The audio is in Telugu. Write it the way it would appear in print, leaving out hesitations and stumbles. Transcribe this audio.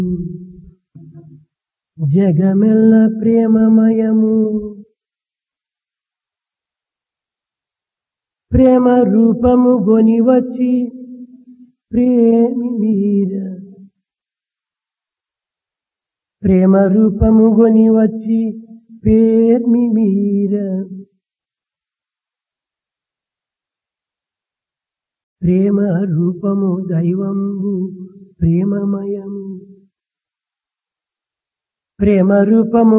జగమెల్ల ప్రేమమయము ప్రేమ రూపము గొని వచ్చి ప్రేమి వీర ప్రేమ రూపము గొని వచ్చి ప్రేమి వీర ప్రేమ రూపము దైవంబు ప్రేమమయము ప్రేమ రూపము